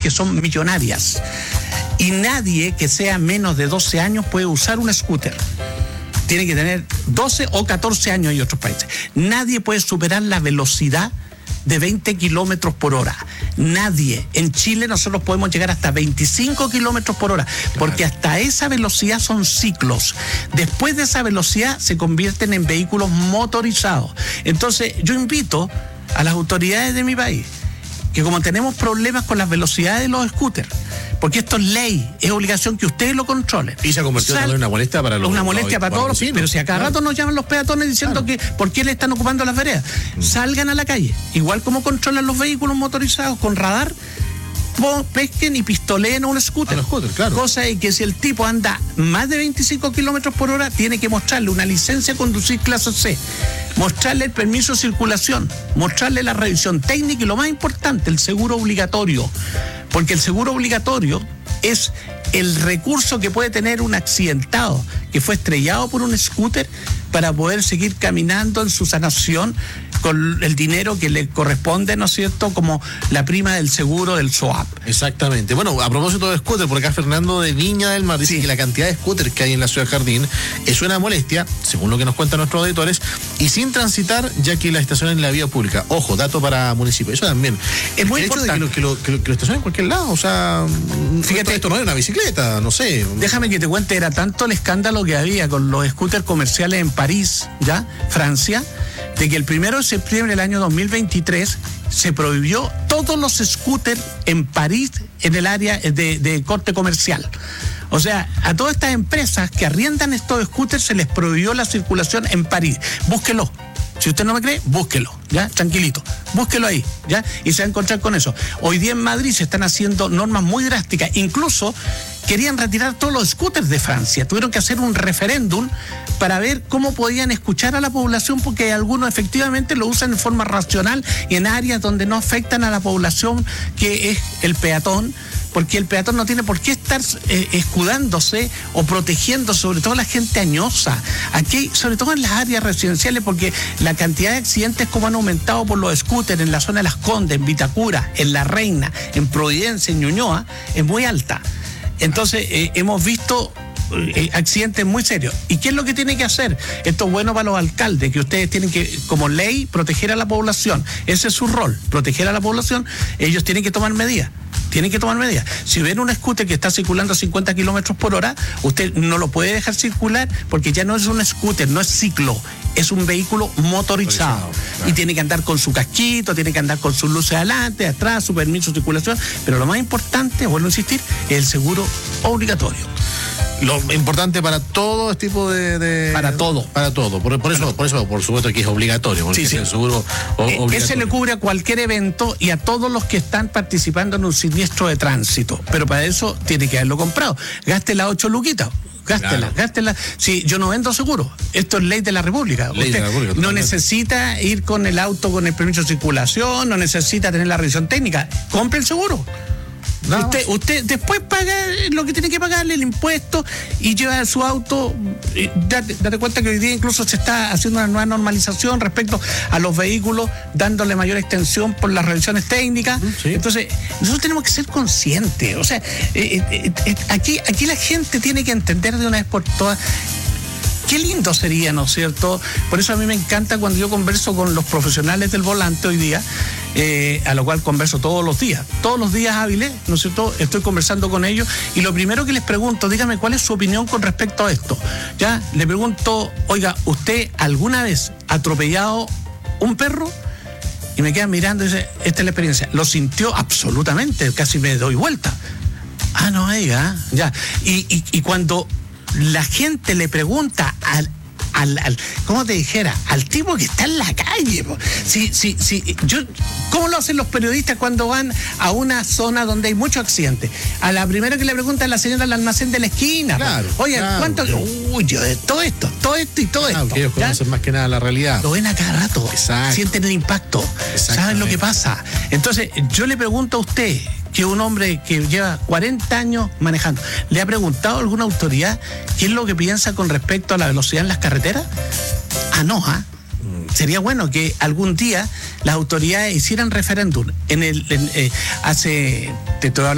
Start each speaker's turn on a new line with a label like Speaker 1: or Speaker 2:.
Speaker 1: que son millonarias. Y nadie que sea menos de 12 años puede usar un scooter. Tiene que tener 12 o 14 años en otros países. Nadie puede superar la velocidad de 20 kilómetros por hora. Nadie. En Chile nosotros podemos llegar hasta 25 kilómetros por hora, porque hasta esa velocidad son ciclos. Después de esa velocidad se convierten en vehículos motorizados. Entonces yo invito a las autoridades de mi país, que como tenemos problemas con las velocidades de los scooters, porque esto es ley, es obligación que ustedes lo controlen.
Speaker 2: Y se ha convertido en una molestia para los...
Speaker 1: Una molestia para todos los... Pero si a cada rato nos llaman los peatones diciendo que ¿por qué le están ocupando las veredas? Salgan a la calle. Igual como controlan los vehículos motorizados con radar, pesquen y pistoleen a un scooter.
Speaker 2: Claro.
Speaker 1: Cosa es que si el tipo anda más de 25 kilómetros por hora, tiene que mostrarle una licencia de conducir clase C, mostrarle el permiso de circulación, mostrarle la revisión técnica y lo más importante, el seguro obligatorio. Porque el seguro obligatorio es el recurso que puede tener un accidentado que fue estrellado por un scooter para poder seguir caminando en su sanación con el dinero que le corresponde, ¿no es cierto?, como la prima del seguro del SOAP.
Speaker 2: Exactamente. Bueno, a propósito de scooter, por acá Fernando de Viña del Mar dice que la cantidad de scooters que hay en la ciudad Jardín es una molestia, según lo que nos cuentan nuestros auditores, y sin transitar, ya que la estacionan en la vía pública. Ojo, dato para municipio. Eso también.
Speaker 1: Es muy
Speaker 2: importante.
Speaker 1: De
Speaker 2: que lo estacionen en cualquier lado, o sea, fíjate, esto no es una bicicleta, no sé.
Speaker 1: Déjame que te cuente, era tanto el escándalo que había con los scooters comerciales en París, ¿ya?, Francia, de que el 1 de septiembre del año 2023 se prohibió todos los scooters en París en el área de corte comercial. O sea, a todas estas empresas que arriendan estos scooters se les prohibió la circulación en París. Búsquelo. Si usted no me cree, búsquelo, ¿ya? Tranquilito. Búsquelo ahí, ¿ya? Y se va a encontrar con eso. Hoy día en Madrid se están haciendo normas muy drásticas. Incluso querían retirar todos los scooters de Francia. Tuvieron que hacer un referéndum para ver cómo podían escuchar a la población, porque algunos efectivamente lo usan de forma racional y en áreas donde no afectan a la población, que es el peatón, porque el peatón no tiene por qué estar escudándose o protegiendo, sobre todo la gente añosa. Aquí, sobre todo en las áreas residenciales, porque la cantidad de accidentes como han aumentado por los scooters en la zona de Las Condes, en Vitacura, en La Reina, en Providencia, en Ñuñoa, es muy alta. Entonces, hemos visto accidentes muy serios. ¿Y qué es lo que tiene que hacer? Esto es bueno para los alcaldes, que ustedes tienen que, como ley, proteger a la población. Ese es su rol, proteger a la población. Ellos tienen que tomar medidas. Si ven un scooter que está circulando a 50 kilómetros por hora, usted no lo puede dejar circular, porque ya no es un scooter, no es ciclo, es un vehículo motorizado. Claro. Y tiene que andar con su casquito, tiene que andar con sus luces adelante, atrás, su permiso de circulación. Pero lo más importante, vuelvo a insistir, es el seguro obligatorio.
Speaker 2: Lo importante para todo tipo de...
Speaker 1: Para todo.
Speaker 2: Por eso, por supuesto que es obligatorio.
Speaker 1: Sí.
Speaker 2: El seguro obligatorio.
Speaker 1: Ese le cubre a cualquier evento y a todos los que están participando en un siniestro de tránsito. Pero para eso tiene que haberlo comprado. Gaste las 8 luquitas. Gástela. Sí, yo no vendo seguro. Esto es ley de la República. Usted no necesita ir con el auto con el permiso de circulación, no necesita tener la revisión técnica. Compre el seguro. No. Usted después paga lo que tiene que pagarle, el impuesto, y lleva su auto. Date cuenta que hoy día incluso se está haciendo una nueva normalización respecto a los vehículos, dándole mayor extensión por las revisiones técnicas. Sí. Entonces, nosotros tenemos que ser conscientes. O sea, aquí la gente tiene que entender de una vez por todas. Qué lindo sería, ¿no es cierto? Por eso a mí me encanta cuando yo converso con los profesionales del volante hoy día, a lo cual converso todos los días hábiles, ¿no es cierto? Estoy conversando con ellos y lo primero que les pregunto, dígame cuál es su opinión con respecto a esto. Ya, le pregunto, oiga, ¿usted alguna vez ha atropellado un perro? Y me quedan mirando y dice, esta es la experiencia. Lo sintió absolutamente, casi me doy vuelta. Ah, no, oiga, ya. Y cuando la gente le pregunta al ¿cómo te dijera? Al tipo que está en la calle. ¿Cómo lo hacen los periodistas cuando van a una zona donde hay muchos accidentes? A la primera que le pregunta a la señora del almacén de la esquina.
Speaker 2: Claro,
Speaker 1: oye,
Speaker 2: claro.
Speaker 1: ¿cuánto? Uy, yo de todo esto y todo esto.
Speaker 2: Que ellos conocen más que nada la realidad.
Speaker 1: Lo ven a cada rato.
Speaker 2: Exacto.
Speaker 1: Sienten el impacto. Saben lo que pasa. Entonces, yo le pregunto a usted, que un hombre que lleva 40 años manejando, ¿le ha preguntado a alguna autoridad qué es lo que piensa con respecto a la velocidad en las carreteras? Sería bueno que algún día las autoridades hicieran referéndum. Te estoy hablando